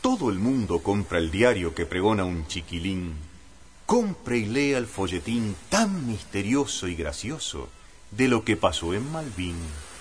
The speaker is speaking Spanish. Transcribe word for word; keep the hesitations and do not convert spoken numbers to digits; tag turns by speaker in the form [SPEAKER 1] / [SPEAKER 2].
[SPEAKER 1] Todo el mundo compra el diario que pregona un chiquilín. Compre y lea el folletín tan misterioso y gracioso de lo que pasó en Malvin.